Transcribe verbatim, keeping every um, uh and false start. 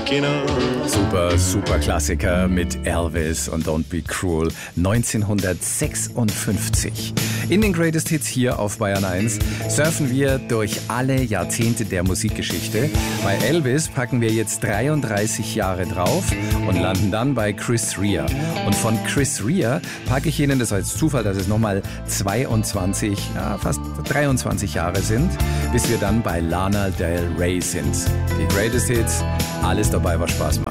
waking up. Super, super Klassiker mit Elvis und Don't Be Cruel, neunzehnhundertsechsundfünfzig. In den Greatest Hits hier auf Bayern eins surfen wir durch alle Jahrzehnte der Musikgeschichte. Bei Elvis packen wir jetzt dreiunddreißig Jahre drauf und landen dann bei Chris Rea. Und von Chris Rea packe ich Ihnen, das war jetzt Zufall, dass es nochmal zweiundzwanzig, ja, fast dreiundzwanzig Jahre sind, bis wir dann bei Lana Del Rey sind. Die Greatest Hits, alles dabei, was Spaß macht.